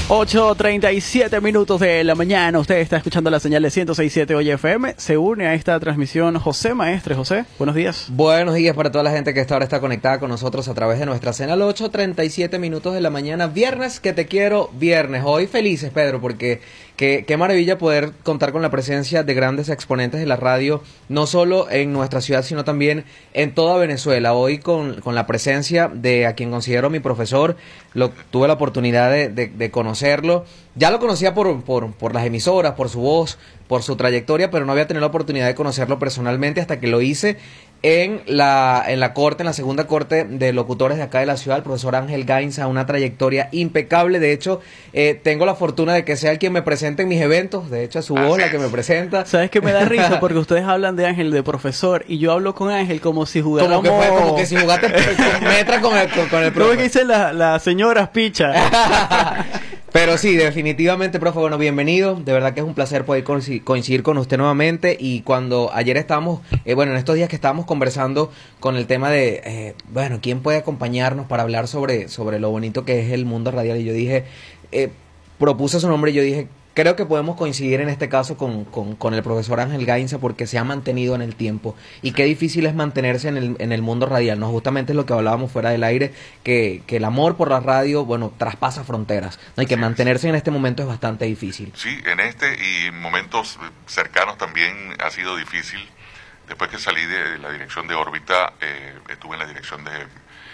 8:37 de la mañana. Usted está escuchando la señal de 106.7 Hoy FM. Se une a esta transmisión José Maestre. José, buenos días. Buenos días para toda la gente que esta hora está conectada con nosotros a través de nuestra señal. 8:37 de la mañana. Viernes que te quiero, viernes. Hoy felices, Pedro, porque qué maravilla poder contar con la presencia de grandes exponentes de la radio, no solo en nuestra ciudad, sino también en toda Venezuela. Hoy con la presencia de a quien considero mi profesor, tuve la oportunidad de conocerlo. Ya lo conocía por las emisoras, por su voz, por su trayectoria, pero no había tenido la oportunidad de conocerlo personalmente hasta que lo hice en la segunda corte de locutores de acá de la ciudad, el profesor Ángel Gainza, una trayectoria impecable. De hecho, tengo la fortuna de que sea el quien me presente en mis eventos. De hecho, es su voz la que me presenta. ¿Sabes qué me da risa? Porque ustedes hablan de Ángel, de profesor, y yo hablo con Ángel como si jugáramos... Como que si jugaste con metra con el profe. profe. Que dicen las señoras picha. Pero sí, definitivamente, profe, bueno, bienvenido. De verdad que es un placer poder coincidir con usted nuevamente. Y cuando ayer estábamos, en estos días que estábamos conversando con el tema de, ¿quién puede acompañarnos para hablar sobre lo bonito que es el mundo radial? Y yo dije, propuse su nombre y yo dije, creo que podemos coincidir en este caso con el profesor Ángel Gainza, porque se ha mantenido en el tiempo. Y qué difícil es mantenerse en el mundo radial, ¿no? Justamente es lo que hablábamos fuera del aire, que el amor por la radio, traspasa fronteras, ¿no? Y que mantenerse en este momento es bastante difícil. Sí, en este y en momentos cercanos también ha sido difícil. Después que salí de la dirección de órbita, estuve en la dirección de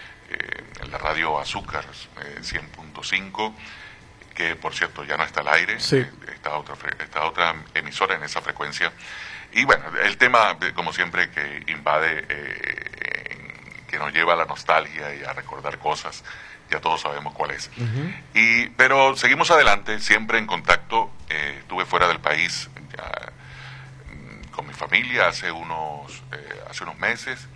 la radio Azúcar 100.5, que por cierto ya no está al aire. Sí. Está otra emisora en esa frecuencia. Y bueno, el tema, como siempre, que invade, que nos lleva a la nostalgia y a recordar cosas, ya todos sabemos cuál es. Uh-huh. Pero seguimos adelante, siempre en contacto. Estuve fuera del país con mi familia hace unos meses.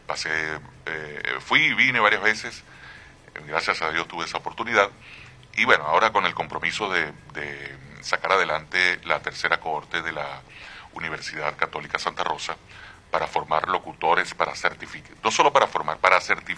Fui y vine varias veces. Gracias a Dios tuve esa oportunidad. Y bueno, ahora con el compromiso de sacar adelante la tercera cohorte de la Universidad Católica Santa Rosa para formar locutores, para certificar, no solo para formar, para certificar